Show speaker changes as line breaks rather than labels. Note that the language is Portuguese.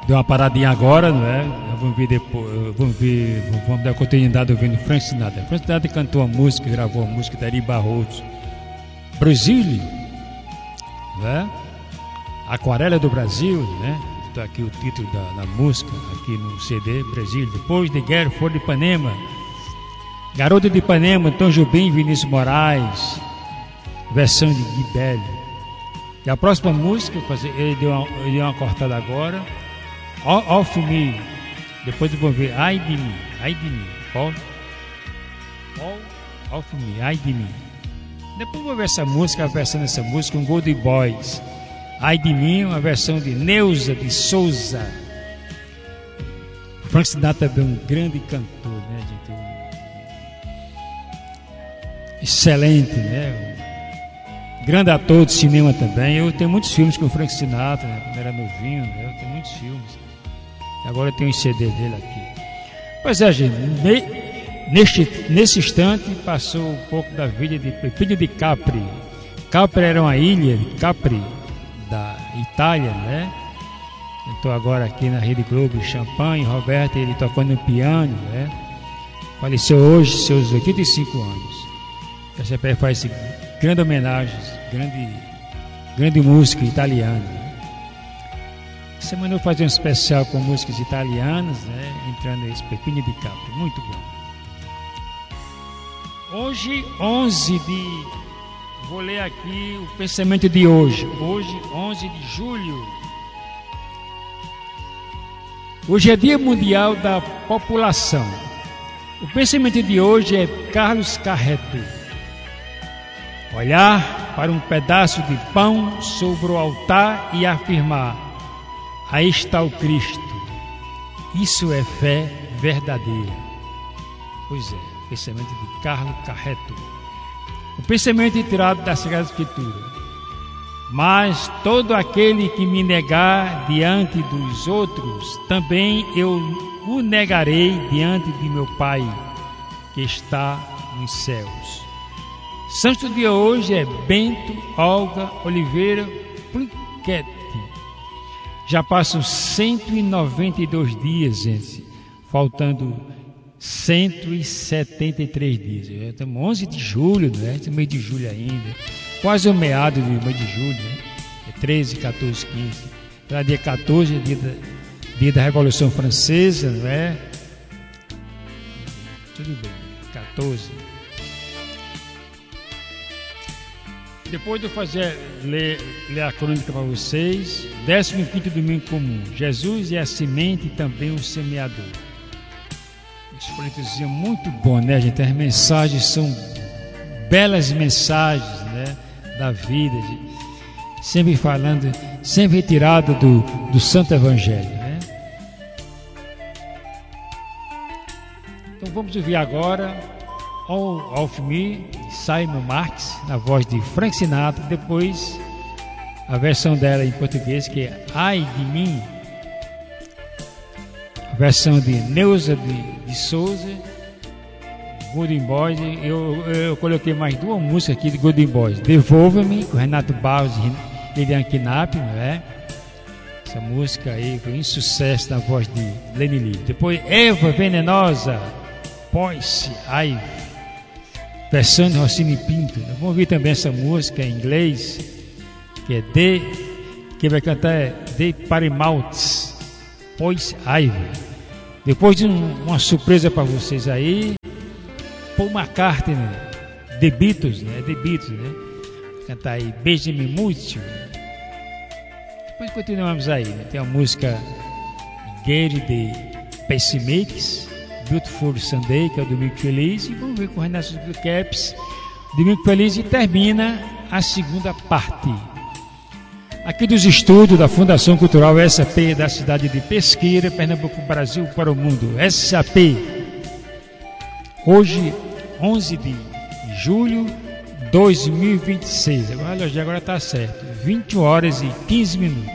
Deu uma paradinha agora, não é? Vamos ver depois, vamos dar continuidade ouvindo Frank Sinatra. Frank Sinatra cantou a música, gravou a música da Ari Barroso, Brasília, não é? Aquarela do Brasil, né? Está aqui o título da música, aqui no CD, Brasília. Depois de Guerra, Flor de Ipanema, Garota de Ipanema, Tom Jobim, Vinícius Moraes, versão de Gui Belli. E a próxima música, ele deu uma cortada agora, Off Me. Depois eu vou ver Ai de Mim, All Off Me, Ai de Mim. Depois eu vou ver essa música, a versão dessa música, um Golden Boys. Ai de Mim, uma versão de Neuza de Souza. Frank Sinatra também é um grande cantor, né, gente? Excelente, né? Grande ator de cinema também. Eu tenho muitos filmes com o Frank Sinatra, né? Quando era novinho, né? Eu tenho muitos filmes. Agora eu tenho os CD dele aqui. Pois é, gente, nesse instante passou um pouco da vida de Pepino de Capri. Capri era uma ilha, Capri, da Itália, né? Estou agora aqui na Rede Globo, Champagne, Roberto, ele tocando piano, né? Faleceu hoje, seus 85 anos. A CPF faz grande homenagem, grande música italiana. Semana eu vou fazer um especial com músicas italianas, né? Entrando nesse Pepino de Capri, muito bom. Hoje, 11 de... Vou ler aqui o pensamento de hoje. Hoje, 11 de julho. Hoje é Dia Mundial da População. O pensamento de hoje é Carlos Carreto. Olhar para um pedaço de pão sobre o altar e afirmar: aí está o Cristo. Isso é fé verdadeira. Pois é, pensamento de Carlos Carreto. O pensamento é tirado da Sagrada Escritura. Mas todo aquele que me negar diante dos outros, também eu o negarei diante de meu Pai, que está nos céus. Santo dia hoje é Bento Olga Oliveira Pliquete. Já passam 192 dias, gente, faltando 173 dias. Estamos 11 de julho, né? Estamos mês de julho ainda, quase o meado do mês de julho, né? É 13, 14, 15. Para dia 14, dia da Revolução Francesa, não é? Tudo bem, 14. Depois de eu ler a crônica para vocês, 15º domingo comum. Jesus é a semente e também o semeador. Esse folhetozinho é muito bom, né, gente? As mensagens são belas mensagens, né, da vida, sempre falando, sempre retirado do Santo Evangelho, né? Então vamos ouvir agora All of Me, Simon Marx, na voz de Frank Sinatra. Depois a versão dela em português, que é Ai de Mim, a versão de Neuza de Souza, Golden Boys. Eu coloquei mais duas músicas aqui de Golden Boys: Devolva-me, com Renato Barros e Lilian Knapp, não é? Essa música aí foi um sucesso na voz de Lenny Lee. Depois Eva Venenosa, Poise Ivy, versão de Rossini Pinto. Vamos ouvir também essa música em inglês, que é quem vai cantar é The Paramounts, Poise Ivy. Depois de uma surpresa para vocês aí, Paul McCartney, The Beatles, né? Cantar aí Beija-me Muito. Depois continuamos aí, né? Tem a música Gary de Pacemakers, Beautiful Sunday, que é o Domingo Feliz, e vamos ver com o Renato Blue Caps, Domingo Feliz, e termina a segunda parte. Aqui dos estúdios da Fundação Cultural SAP da cidade de Pesqueira, Pernambuco, Brasil para o mundo. SAP. Hoje, 11 de julho de 2026. Agora está certo. 20 horas e 15 minutos.